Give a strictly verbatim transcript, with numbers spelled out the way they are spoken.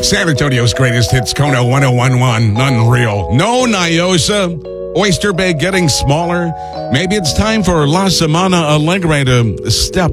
San Antonio's greatest hits, Kona one oh one one, unreal. No Nyosa, Oyster Bay getting smaller. Maybe it's time for La Semana Alegre to step